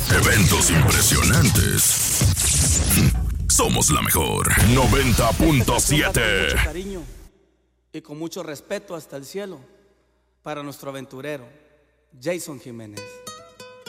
Eventos impresionantes. Somos la mejor. 90.7. Cariño y con mucho respeto hasta el cielo para nuestro aventurero Jason Jiménez.